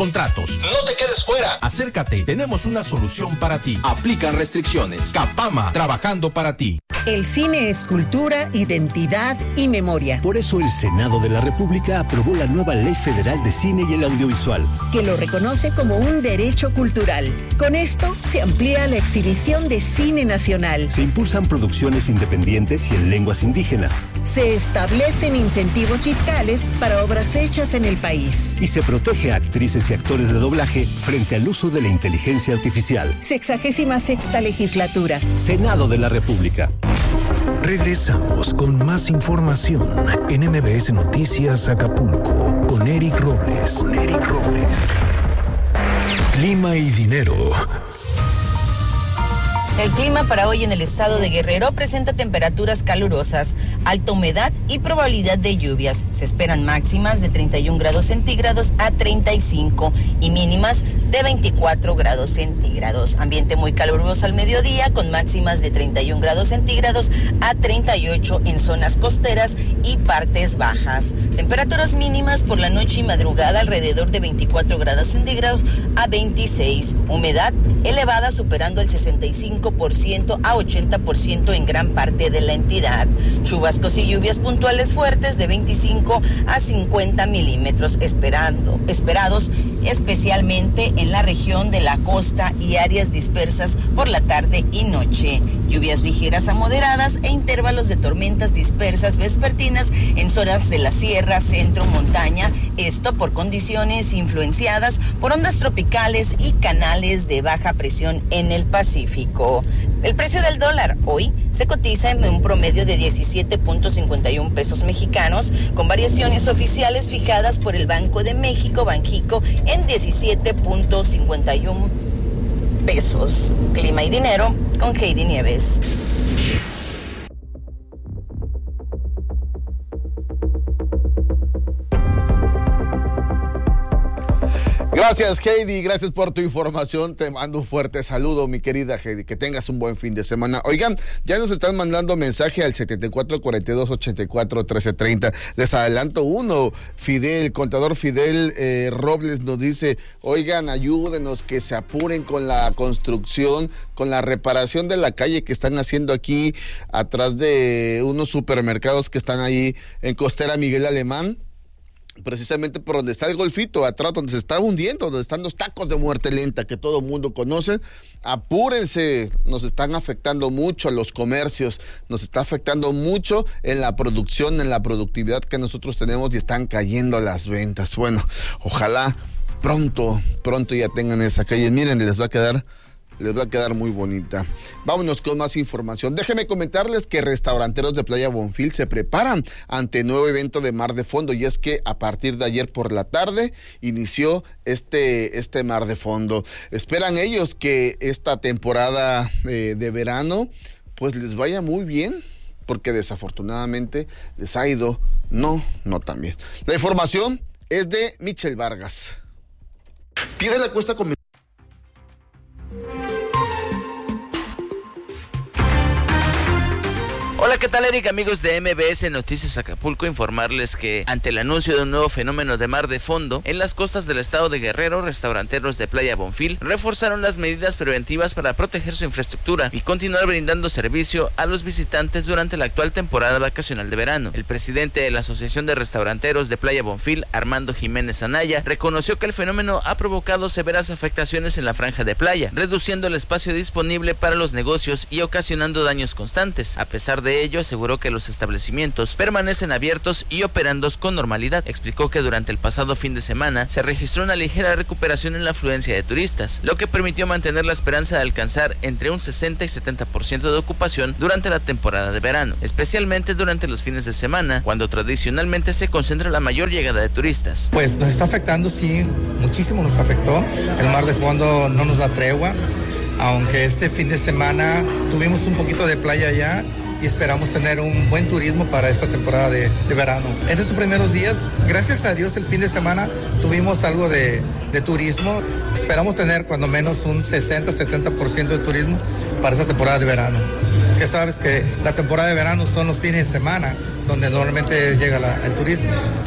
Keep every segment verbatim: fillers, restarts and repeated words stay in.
contratos. No te quedes fuera. Acércate, tenemos una solución para ti. Aplican restricciones. Capama, trabajando para ti. El cine es cultura, identidad y memoria. Por eso el Senado de la República aprobó la nueva Ley Federal de Cine y el Audiovisual, que lo reconoce como un derecho cultural. Con esto se amplía la exhibición de cine nacional. Se impulsan producciones independientes y en lenguas indígenas. Se establecen incentivos fiscales para obras hechas en el país. Y se protege a actrices y actores de doblaje frente al uso de la inteligencia artificial. Sexagésima sexta legislatura. Senado de la República. Regresamos con más información en M B S Noticias Acapulco con Eric Robles. Con Eric Robles. Clima y dinero. El clima para hoy en el estado de Guerrero presenta temperaturas calurosas, alta humedad y probabilidad de lluvias. Se esperan máximas de treinta y un grados centígrados a treinta y cinco y mínimas de veinticuatro grados centígrados. Ambiente muy caluroso al mediodía con máximas de treinta y un grados centígrados a treinta y ocho en zonas costeras y partes bajas. Temperaturas mínimas por la noche y madrugada alrededor de veinticuatro grados centígrados a veintiséis. Humedad elevada superando el sesenta y cinco por ciento a ochenta por ciento en gran parte de la entidad. Chubascos y lluvias puntuales fuertes de veinticinco a cincuenta milímetros esperando, esperados especialmente en la región de la costa y áreas dispersas por la tarde y noche. Lluvias ligeras a moderadas e intervalos de tormentas dispersas vespertinas en zonas de la sierra, centro, montaña, esto por condiciones influenciadas por ondas tropicales y canales de baja presión en el Pacífico. El precio del dólar hoy se cotiza en un promedio de diecisiete punto cincuenta y uno pesos mexicanos, con variaciones oficiales fijadas por el Banco de México, Banjico, en diecisiete punto cincuenta y uno pesos. Clima y dinero con Heidi Nieves. Gracias, Heidi, gracias por tu información. Te mando un fuerte saludo, mi querida Heidi. Que tengas un buen fin de semana. Oigan, ya nos están mandando mensaje al setenta y cuatro cuarenta y dos ochenta y cuatro trece treinta. Les adelanto uno. Fidel, contador Fidel eh, Robles nos dice: oigan, ayúdenos, que se apuren con la construcción, con la reparación de la calle que están haciendo aquí atrás de unos supermercados que están ahí en Costera Miguel Alemán. Precisamente por donde está el golfito, atrás donde se está hundiendo, donde están los tacos de muerte lenta que todo mundo conoce. Apúrense, nos están afectando mucho a los comercios, nos está afectando mucho en la producción, en la productividad que nosotros tenemos, y están cayendo las ventas. Bueno, ojalá pronto, pronto ya tengan esa calle. Miren, les va a quedar... les va a quedar muy bonita. Vámonos con más información. Déjenme comentarles que restauranteros de Playa Bonfil se preparan ante nuevo evento de Mar de Fondo, y es que a partir de ayer por la tarde inició este, este Mar de Fondo. Esperan ellos que esta temporada eh, de verano pues les vaya muy bien, porque desafortunadamente les ha ido no, no tan bien. La información es de Michelle Vargas. Pide la cuesta con... Hola, ¿qué tal, Eric? Amigos de M B S Noticias Acapulco, informarles que ante el anuncio de un nuevo fenómeno de mar de fondo en las costas del estado de Guerrero, restauranteros de Playa Bonfil reforzaron las medidas preventivas para proteger su infraestructura y continuar brindando servicio a los visitantes durante la actual temporada vacacional de verano. El presidente de la Asociación de Restauranteros de Playa Bonfil, Armando Jiménez Anaya, reconoció que el fenómeno ha provocado severas afectaciones en la franja de playa, reduciendo el espacio disponible para los negocios y ocasionando daños constantes. A pesar de ello, aseguró que los establecimientos permanecen abiertos y operando con normalidad. Explicó que durante el pasado fin de semana se registró una ligera recuperación en la afluencia de turistas, lo que permitió mantener la esperanza de alcanzar entre un sesenta y setenta por ciento de ocupación durante la temporada de verano, especialmente durante los fines de semana, cuando tradicionalmente se concentra la mayor llegada de turistas. Pues nos está afectando, sí, muchísimo nos afectó. El mar de fondo no nos da tregua, aunque este fin de semana tuvimos un poquito de playa allá y esperamos tener un buen turismo para esta temporada de, de verano. En estos primeros días, gracias a Dios, el fin de semana tuvimos algo de, de turismo. Esperamos tener cuando menos un sesenta a setenta por ciento de turismo para esta temporada de verano. Que sabes que la temporada de verano son los fines de semana donde normalmente llega la, el turismo.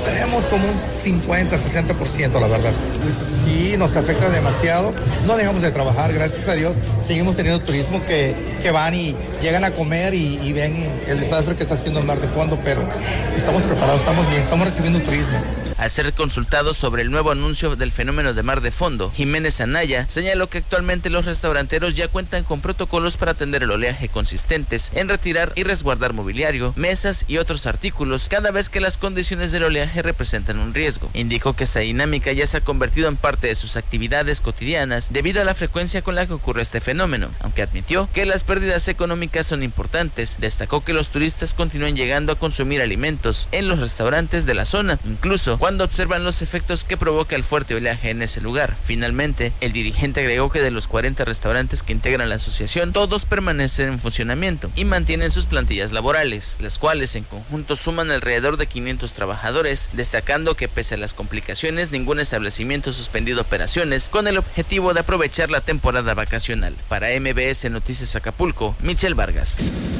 tenemos como un cincuenta, sesenta por ciento, la verdad. Sí, nos afecta demasiado. No dejamos de trabajar, gracias a Dios. Seguimos teniendo turismo que, que van y llegan a comer y, y ven el desastre que está haciendo el Mar de Fondo, pero estamos preparados, estamos bien, estamos recibiendo turismo. Al ser consultado sobre el nuevo anuncio del fenómeno de Mar de Fondo, Jiménez Anaya señaló que actualmente los restauranteros ya cuentan con protocolos para atender el oleaje consistentes en retirar y resguardar mobiliario, mesas y otros artículos cada vez que las condiciones del oleaje representan un riesgo. Indicó que esta dinámica ya se ha convertido en parte de sus actividades cotidianas debido a la frecuencia con la que ocurre este fenómeno, aunque admitió que las pérdidas económicas son importantes. Destacó que los turistas continúan llegando a consumir alimentos en los restaurantes de la zona, incluso cuando cuando observan los efectos que provoca el fuerte oleaje en ese lugar. Finalmente, el dirigente agregó que de los cuarenta restaurantes que integran la asociación, todos permanecen en funcionamiento y mantienen sus plantillas laborales, las cuales en conjunto suman alrededor de quinientos trabajadores, destacando que pese a las complicaciones, ningún establecimiento ha suspendido operaciones con el objetivo de aprovechar la temporada vacacional. Para M B S Noticias Acapulco, Michelle Vargas.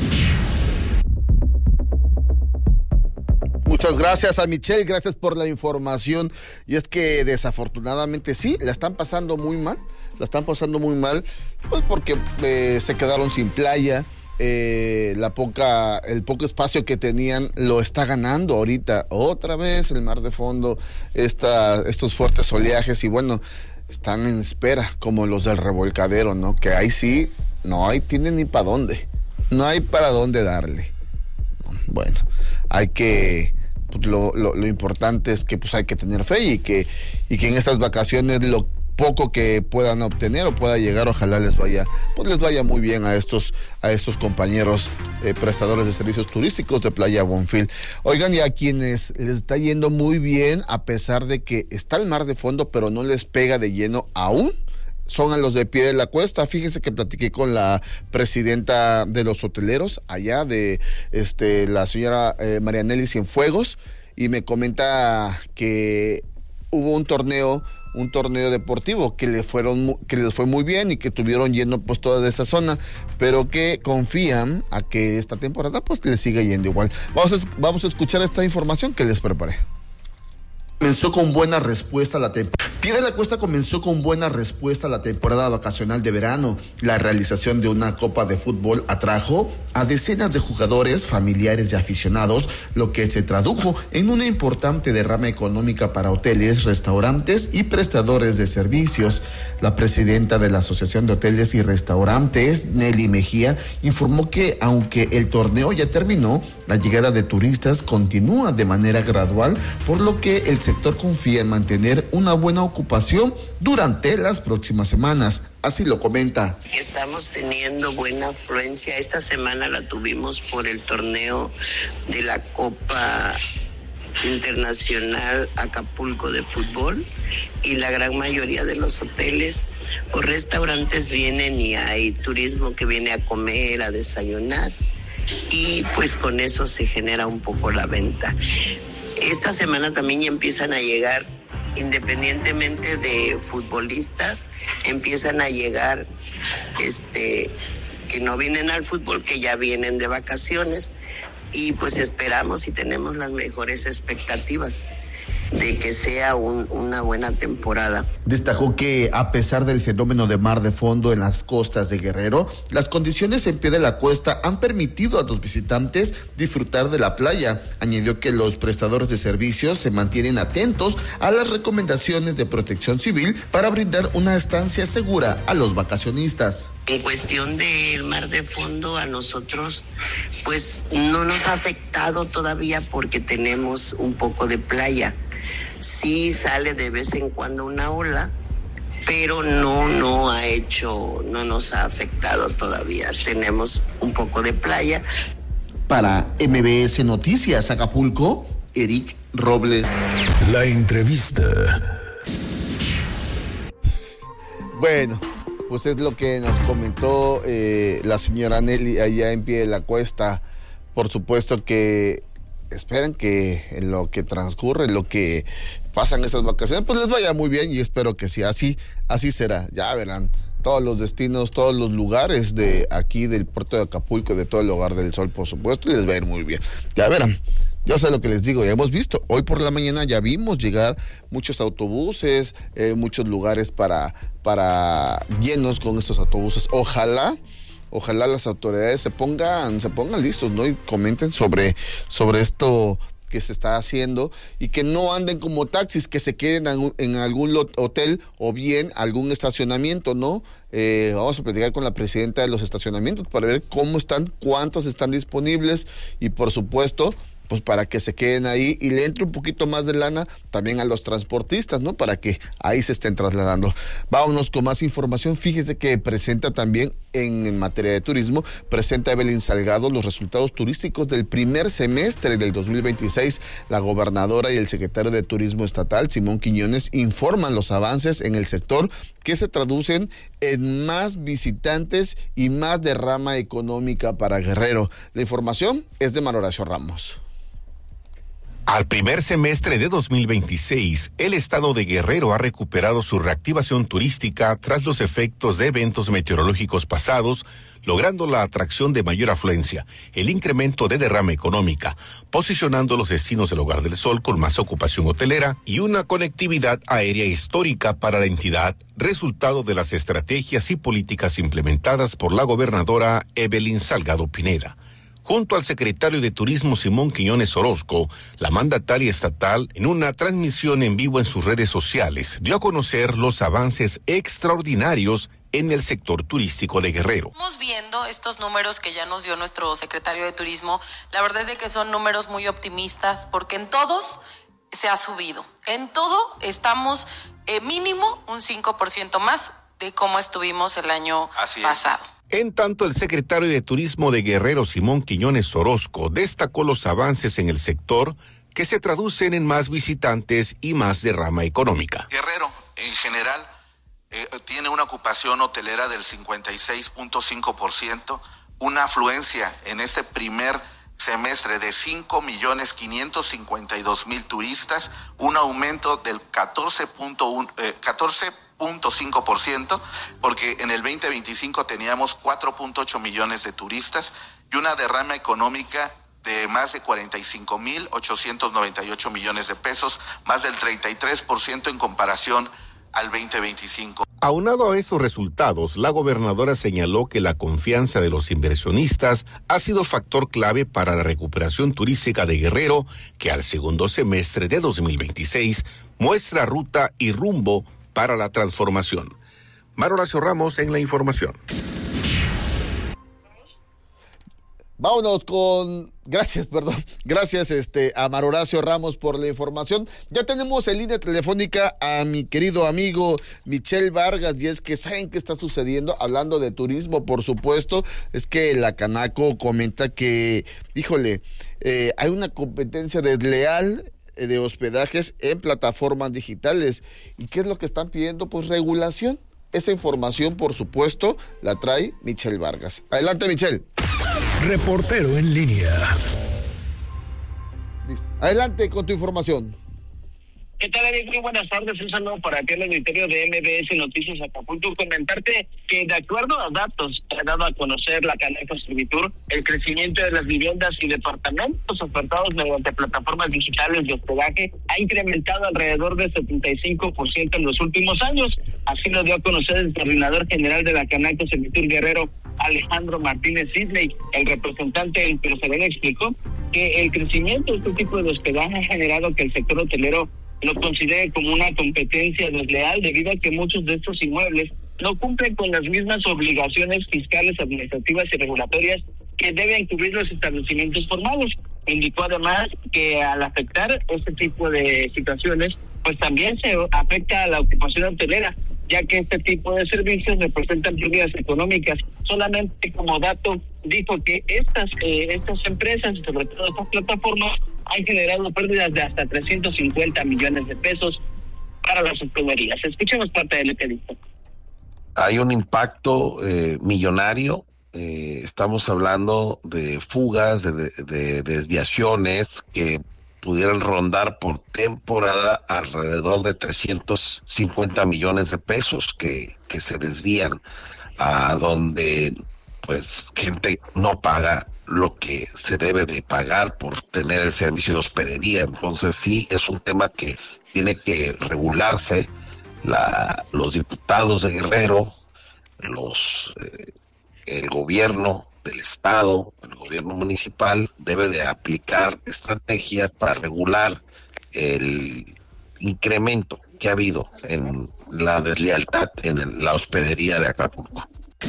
Muchas gracias a Michelle, gracias por la información. Y es que desafortunadamente sí, la están pasando muy mal, la están pasando muy mal, pues porque eh, se quedaron sin playa. Eh, la poca, el poco espacio que tenían lo está ganando ahorita otra vez el Mar de Fondo, esta, estos fuertes oleajes, y bueno, están en espera como los del Revolcadero, ¿no? Que ahí sí, no hay, tienen ni para dónde, no hay para dónde darle. Bueno, hay que, pues lo, lo, lo importante es que pues hay que tener fe y que, y que en estas vacaciones lo poco que puedan obtener o pueda llegar, ojalá les vaya, pues les vaya muy bien a estos, a estos compañeros eh, prestadores de servicios turísticos de Playa Bonfil. Oigan, y a quienes les está yendo muy bien, a pesar de que está el Mar de Fondo, pero no les pega de lleno aún, son a los de Pie de la Cuesta. Fíjense que platiqué con la presidenta de los hoteleros allá, de este la señora eh, Marianelli Cienfuegos, y me comenta que hubo un torneo, un torneo deportivo que le fueron que les fue muy bien y que tuvieron lleno pues toda esa zona, pero que confían a que esta temporada pues les siga yendo igual. Vamos a, vamos a escuchar esta información que les preparé. Comenzó con buena respuesta la temporada. Pie de la Cuesta comenzó con buena respuesta la temporada vacacional de verano. La realización de una copa de fútbol atrajo a decenas de jugadores, familiares y aficionados, lo que se tradujo en una importante derrama económica para hoteles, restaurantes y prestadores de servicios. La presidenta de la Asociación de Hoteles y Restaurantes, Nelly Mejía, informó que aunque el torneo ya terminó, la llegada de turistas continúa de manera gradual, por lo que el sector confía en mantener una buena ocupación durante las próximas semanas. Así lo comenta. Estamos teniendo buena afluencia. Esta semana la tuvimos por el torneo de la Copa Internacional Acapulco de fútbol, y la gran mayoría de los hoteles o restaurantes vienen y hay turismo que viene a comer, a desayunar, y pues con eso se genera un poco la venta. Esta semana también ya empiezan a llegar, independientemente de futbolistas, empiezan a llegar este que no vienen al fútbol, que ya vienen de vacaciones, y pues esperamos y tenemos las mejores expectativas de que sea un, una buena temporada. Destacó que a pesar del fenómeno de Mar de Fondo en las costas de Guerrero, las condiciones en Pie de la Cuesta han permitido a los visitantes disfrutar de la playa. Añadió que los prestadores de servicios se mantienen atentos a las recomendaciones de Protección Civil para brindar una estancia segura a los vacacionistas. En cuestión del Mar de Fondo, a nosotros pues no nos ha afectado todavía porque tenemos un poco de playa. Sí sale de vez en cuando una ola, pero no, no ha hecho, no nos ha afectado todavía. Tenemos un poco de playa. Para M B S Noticias Acapulco, Eric Robles. La entrevista. Bueno, pues es lo que nos comentó eh, la señora Nelly allá en Pie de la Cuesta. Por supuesto que esperan que en lo que transcurre, en lo que pasan estas vacaciones, pues les vaya muy bien, y espero que sí, así, así será. Ya verán, todos los destinos, todos los lugares de aquí del puerto de Acapulco, de todo el Hogar del Sol, por supuesto, y les va a ir muy bien. Ya verán, Yo sé lo que les digo, ya hemos visto, hoy por la mañana ya vimos llegar muchos autobuses, eh, muchos lugares para, para llenos con estos autobuses. Ojalá, ojalá las autoridades se pongan, se pongan listos, ¿no? Y comenten sobre, sobre esto que se está haciendo y que no anden como taxis, que se queden en, en algún hotel o bien algún estacionamiento, ¿no? Eh, vamos a platicar con la presidenta de los estacionamientos para ver cómo están, cuántos están disponibles y por supuesto, pues para que se queden ahí y le entre un poquito más de lana también a los transportistas, ¿no? Para que ahí se estén trasladando. Vámonos con más información. Fíjese que presenta también en, en materia de turismo, presenta Evelyn Salgado los resultados turísticos del primer semestre del dos mil veintiséis. La gobernadora y el secretario de Turismo Estatal, Simón Quiñones, informan los avances en el sector que se traducen en más visitantes y más derrama económica para Guerrero. La información es de Manuel Horacio Ramos. Al primer semestre de dos mil veintiséis, el estado de Guerrero ha recuperado su reactivación turística tras los efectos de eventos meteorológicos pasados, logrando la atracción de mayor afluencia, el incremento de derrama económica, posicionando los destinos del Hogar del Sol con más ocupación hotelera y una conectividad aérea histórica para la entidad, resultado de las estrategias y políticas implementadas por la gobernadora Evelyn Salgado Pineda. Junto al secretario de Turismo Simón Quiñones Orozco, la mandataria estatal, en una transmisión en vivo en sus redes sociales, dio a conocer los avances extraordinarios en el sector turístico de Guerrero. Estamos viendo estos números que ya nos dio nuestro secretario de Turismo. La verdad es de que son números muy optimistas porque en todos se ha subido. En todo estamos eh, mínimo un cinco por ciento más de cómo estuvimos el año pasado. En tanto, el secretario de Turismo de Guerrero, Simón Quiñones Orozco, destacó los avances en el sector que se traducen en más visitantes y más derrama económica. Guerrero, en general, eh, tiene una ocupación hotelera del cincuenta y seis punto cinco por ciento, una afluencia en este primer semestre de cinco millones quinientos cincuenta y dos mil turistas, un aumento del catorce punto cinco por ciento, porque en el veinte veinticinco teníamos cuatro punto ocho millones de turistas y una derrama económica de más de cuarenta y cinco mil ochocientos noventa y ocho millones de pesos, más del treinta y tres por ciento en comparación al veinte veinticinco. Aunado a esos resultados, la gobernadora señaló que la confianza de los inversionistas ha sido factor clave para la recuperación turística de Guerrero, que al segundo semestre de dos mil veintiséis muestra ruta y rumbo para la transformación. Manuel Horacio Ramos en la información. Vámonos con, gracias, perdón, gracias este, a Manuel Horacio Ramos por la información. Ya tenemos en línea telefónica a mi querido amigo Michel Vargas, y es que ¿saben qué está sucediendo? Hablando de turismo, por supuesto, es que la Canaco comenta que, híjole, eh, hay una competencia desleal de hospedajes en plataformas digitales. ¿Y qué es lo que están pidiendo? Pues regulación. Esa información, por supuesto, la trae Michel Vargas. Adelante, Michel. Reportero en línea. Adelante con tu información. ¿Qué tal, Eric? Muy buenas tardes. Un saludo para ti, el auditorio de M B S Noticias Acapulco. Comentarte que, de acuerdo a datos que ha dado a conocer la Canaco Servitur, el crecimiento de las viviendas y departamentos ofertados mediante plataformas digitales de hospedaje ha incrementado alrededor del setenta y cinco por ciento en los últimos años. Así lo dio a conocer el coordinador general de la Canaco Servitur Guerrero, Alejandro Martínez Sidney. El representante empresarial explicó que el crecimiento de este tipo de hospedaje ha generado que el sector hotelero lo considere como una competencia desleal, debido a que muchos de estos inmuebles no cumplen con las mismas obligaciones fiscales, administrativas y regulatorias que deben cubrir los establecimientos formales. Indicó además que al afectar este tipo de situaciones, pues también se afecta a la ocupación hotelera, ya que este tipo de servicios representan pérdidas económicas. Solamente como dato, dijo que estas eh, estas empresas, y sobre todo estas plataformas, han generado pérdidas de hasta trescientos cincuenta millones de pesos para las hostelerías. Escuchemos parte de lo que dijo. Hay un impacto eh, millonario. Eh, estamos hablando de fugas, de, de, de desviaciones que pudieran rondar por temporada alrededor de trescientos cincuenta millones de pesos que, que se desvían a donde pues gente no paga lo que se debe de pagar por tener el servicio de hospedería. Entonces sí, es un tema que tiene que regularse. La, los diputados de Guerrero, los eh, el gobierno del estado, el gobierno municipal debe de aplicar estrategias para regular el incremento que ha habido en la deslealtad en la hospedería de Acapulco.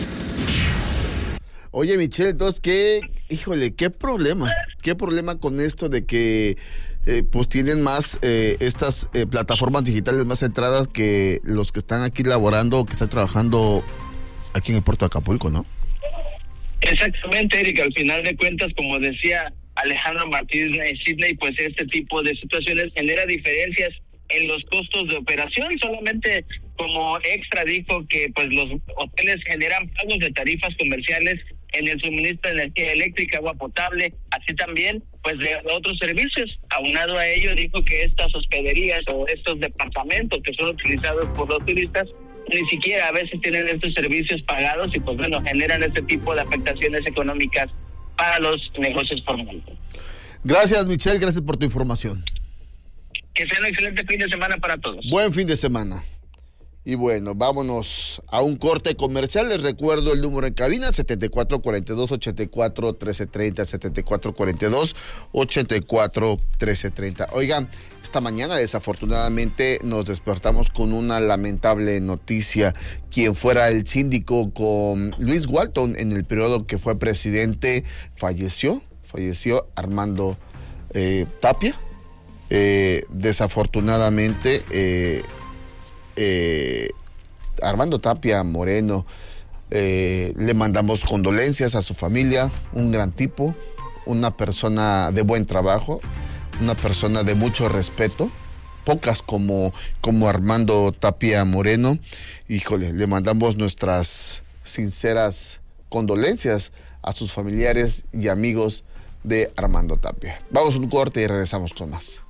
Oye, Michelle, entonces, ¿qué, híjole, qué problema? ¿Qué problema con esto de que eh, pues tienen más eh, estas eh, plataformas digitales más centradas que los que están aquí laborando, que están trabajando aquí en el puerto de Acapulco, ¿no? Exactamente, Eric, al final de cuentas, como decía Alejandro Martínez Sidney, pues este tipo de situaciones genera diferencias en los costos de operación. Solamente como extra dijo que pues los hoteles generan pagos de tarifas comerciales en el suministro de energía eléctrica, agua potable, así también pues de otros servicios. Aunado a ello, dijo que estas hospederías o estos departamentos que son utilizados por los turistas ni siquiera a veces tienen estos servicios pagados y pues bueno, generan este tipo de afectaciones económicas para los negocios formales. Gracias, Michelle, gracias por tu información. Que sea un excelente fin de semana para todos. Buen fin de semana. Y bueno, vámonos a un corte comercial. Les recuerdo el número en cabina, setenta y cuatro cuarenta y dos, ochenta y cuatro, trece treinta, setenta y cuatro cuarenta y dos, ochenta y cuatro, trece treinta. Oigan, esta mañana desafortunadamente nos despertamos con una lamentable noticia. Quien fuera el síndico con Luis Walton en el periodo que fue presidente falleció, falleció Armando eh, Tapia. Eh, desafortunadamente, eh, eh, Armando Tapia Moreno, eh, le mandamos condolencias a su familia, un gran tipo, una persona de buen trabajo, una persona de mucho respeto, pocas como, como Armando Tapia Moreno. Híjole, le mandamos nuestras sinceras condolencias a sus familiares y amigos de Armando Tapia. Vamos a un corte y regresamos con más.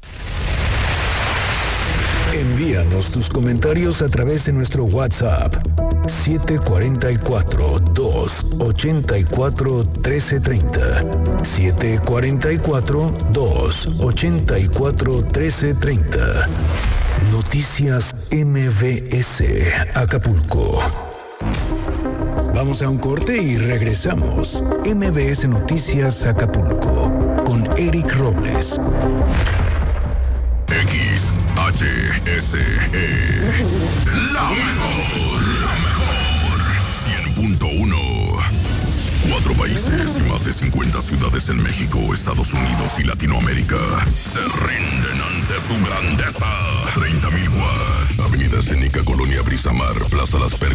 Envíanos tus comentarios a través de nuestro WhatsApp siete cuatro cuatro, dos ochenta y cuatro, trece treinta. siete cuatro cuatro, dos ochenta y cuatro, trece treinta. Noticias M B S Acapulco. Vamos a un corte y regresamos. M B S Noticias Acapulco con Eric Robles. X H S E. La mejor, la mejor. cien punto uno. Cuatro países y más de cincuenta ciudades en México, Estados Unidos y Latinoamérica se rinden ante su grandeza. treinta mil watts. Avenida Escénica, Colonia Brisamar, Plaza Las Pergas.